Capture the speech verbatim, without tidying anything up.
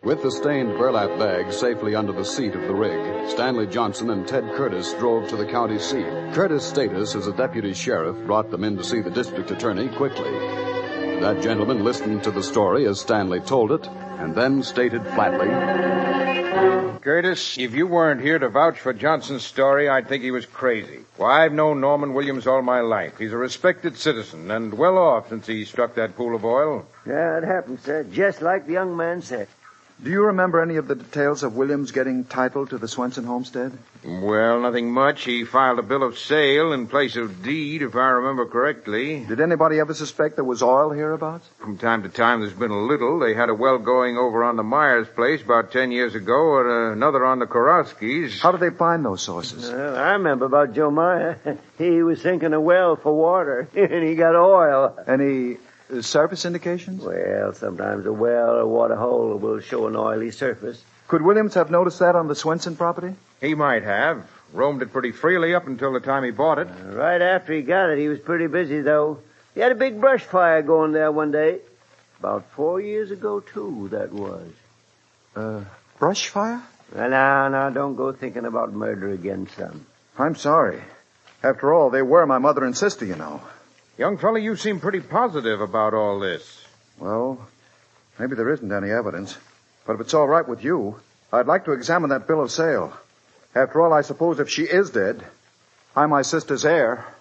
With the stained burlap bag safely under the seat of the rig, Stanley Johnson and Ted Curtis drove to the county seat. Curtis' status as a deputy sheriff brought them in to see the district attorney quickly. That gentleman listened to the story as Stanley told it, and then stated flatly, Curtis, if you weren't here to vouch for Johnson's story, I'd think he was crazy. Why, I've known Norman Williams all my life. He's a respected citizen and well off since he struck that pool of oil. Yeah, it happened, sir, just like the young man said. Do you remember any of the details of Williams getting title to the Swenson homestead? Well, nothing much. He filed a bill of sale in place of deed, if I remember correctly. Did anybody ever suspect there was oil hereabouts? From time to time, there's been a little. They had a well going over on the Myers place about ten years ago, and another on the Korowskis. How did they find those sources? Well, I remember about Joe Meyer. He was sinking a well for water, and he got oil. Any uh, surface indications? Well, sometimes a well or water hole will show an oily surface. Could Williams have noticed that on the Swenson property? He might have. Roamed it pretty freely up until the time he bought it. Uh, right after he got it, he was pretty busy, though. He had a big brush fire going there one day. About four years ago, too, that was. Uh, brush fire? Well, now, now, don't go thinking about murder again, son. I'm sorry. After all, they were my mother and sister, you know. Young fella, you seem pretty positive about all this. Well, maybe there isn't any evidence. But if it's all right with you, I'd like to examine that bill of sale. After all, I suppose if she is dead, I'm my sister's heir.